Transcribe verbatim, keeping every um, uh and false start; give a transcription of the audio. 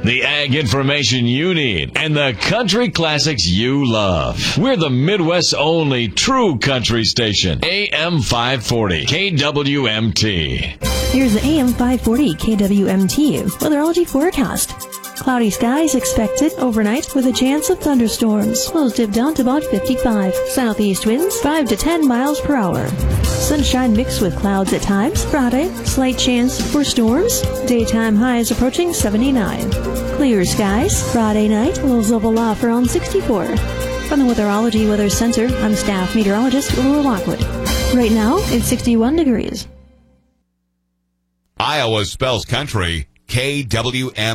The ag information you need and the country classics you love. We're the Midwest's only true country station. A M five forty K W M T. Here's the A M five forty K W M T weatherology forecast. Cloudy skies expected overnight with a chance of thunderstorms. Lows dip down to about fifty-five. Southeast winds five to ten miles per hour. Sunshine mixed with clouds at times. Friday, slight chance for storms. Daytime highs approaching seventy-nine. Clear skies. Friday night, lows level off around sixty-four. From the Weatherology Weather Center, I'm staff meteorologist Laura Lockwood. Right now, it's sixty-one degrees. Iowa spells country, K W M.